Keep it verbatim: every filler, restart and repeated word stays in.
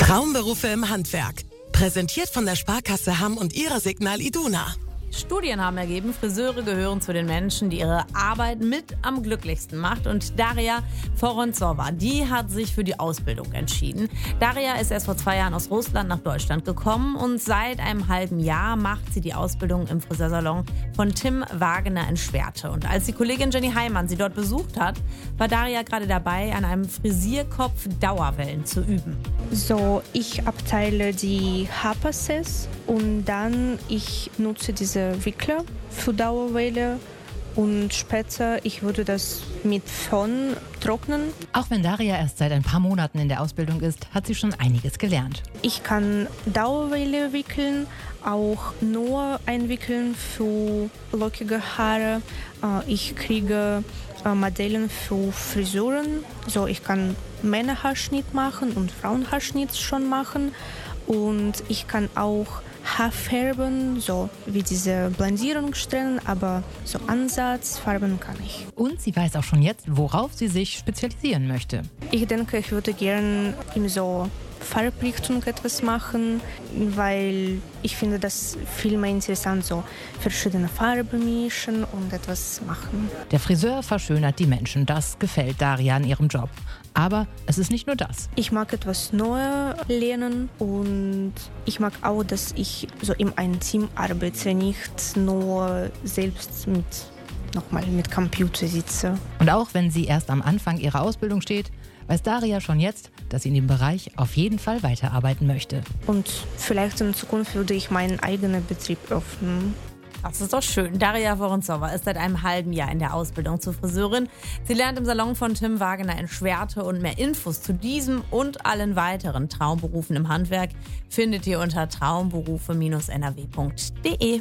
Traumberufe im Handwerk. Präsentiert von der Sparkasse Hamm und ihrer Signal Iduna. Studien haben ergeben, Friseure gehören zu den Menschen, die ihre Arbeit mit am glücklichsten macht. Und Daria Vorontsova, die hat sich für die Ausbildung entschieden. Daria ist erst vor zwei Jahren aus Russland nach Deutschland gekommen und seit einem halben Jahr macht sie die Ausbildung im Friseursalon von Tim Wagner in Schwerte. Und als die Kollegin Jenny Heimann sie dort besucht hat, war Daria gerade dabei, an einem Frisierkopf Dauerwellen zu üben. So, ich abteile die Haarpasses und dann ich nutze diese Wickler für Dauerwelle und später ich würde das mit Föhn trocknen. Auch wenn Daria erst seit ein paar Monaten in der Ausbildung ist, hat sie schon einiges gelernt. Ich kann Dauerwelle wickeln, auch nur einwickeln für lockige Haare. Ich kriege Modelle für Frisuren, so ich kann Männerhaarschnitt machen und Frauenhaarschnitt schon machen und ich kann auch Haarfärben, so wie diese Blendierungsstellen, aber so Ansatzfarben kann ich. Und sie weiß auch schon jetzt, worauf sie sich spezialisieren möchte. Ich denke, ich würde gerne in so Farbrichtung etwas machen, weil ich finde das viel mehr interessant, so verschiedene Farben mischen und etwas machen. Der Friseur verschönert die Menschen, das gefällt Daria an ihrem Job. Aber es ist nicht nur das. Ich mag etwas Neues lernen und ich mag auch, dass ich so in einem Team arbeite, nicht nur selbst mit, nochmal mit Computer sitze. Und auch wenn sie erst am Anfang ihrer Ausbildung steht, weiß Daria schon jetzt, dass sie in dem Bereich auf jeden Fall weiterarbeiten möchte. Und vielleicht in Zukunft würde ich meinen eigenen Betrieb öffnen. Das ist doch schön. Daria Vorontsova ist seit einem halben Jahr in der Ausbildung zur Friseurin. Sie lernt im Salon von Tim Wagner in Schwerte und mehr Infos zu diesem und allen weiteren Traumberufen im Handwerk findet ihr unter traumberufe Bindestrich n r w punkt d e.